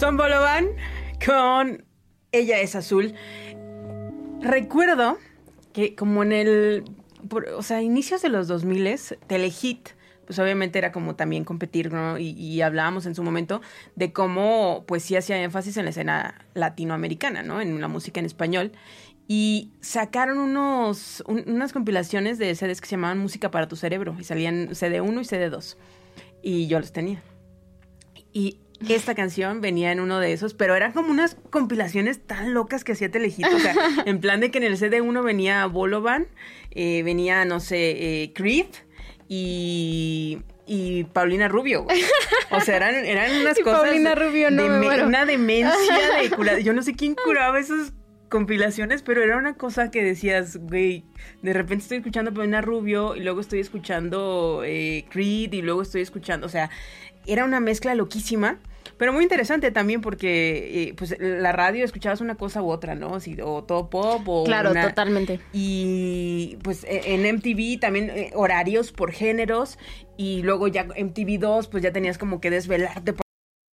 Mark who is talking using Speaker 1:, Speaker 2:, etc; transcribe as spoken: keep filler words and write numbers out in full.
Speaker 1: Son Bolovan con Ella es Azul. Recuerdo que como en el... Por, o sea, inicios de los dos mil, Telehit, pues obviamente era como también competir, ¿no? Y, y hablábamos en su momento de cómo, pues sí hacía énfasis en la escena latinoamericana, ¿no? En la música en español. Y sacaron unos, un, unas compilaciones de C Ds que se llamaban Música para tu Cerebro. Y salían C D uno y C D dos. Y yo los tenía. Y esta canción venía en uno de esos, pero eran como unas compilaciones tan locas que hacía Telehit. O sea, en plan de que en el C D uno venía Bolovan, eh, venía, no sé, eh, Creed y... y Paulina Rubio, güey. O sea, eran, eran unas
Speaker 2: y
Speaker 1: cosas...
Speaker 2: Paulina Rubio, no
Speaker 1: de
Speaker 2: me
Speaker 1: me,
Speaker 2: muero.
Speaker 1: Una demencia de cura... Yo no sé quién curaba esas compilaciones, pero era una cosa que decías, güey, de repente estoy escuchando Paulina Rubio y luego estoy escuchando eh, Creed y luego estoy escuchando... O sea, era una mezcla loquísima. Pero muy interesante también porque eh, pues la radio escuchabas una cosa u otra, ¿no? Si, o todo pop o
Speaker 2: Claro,
Speaker 1: una...
Speaker 2: totalmente.
Speaker 1: Y pues en M T V también eh, horarios por géneros y luego ya M T V dos pues ya tenías como que desvelarte